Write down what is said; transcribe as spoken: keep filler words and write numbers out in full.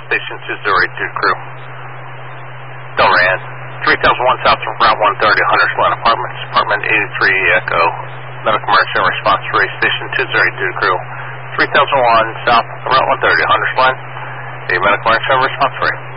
Station two zero eight two crew. Delran, three thousand one south from Route one thirty, Hunters Glen Apartments, Apartment eighty-three Echo. Medical emergency response three, Station two zero eight two crew. three thousand one south from Route one thirty, Hunters Glen. The medical emergency response three.